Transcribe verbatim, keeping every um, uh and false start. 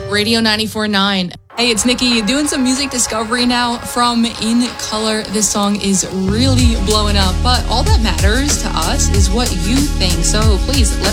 Radio ninety-four point nine. Hey, it's Nikki doing some music discovery now from In Color. This song is really blowing up, but all that matters to us is what you think. So please let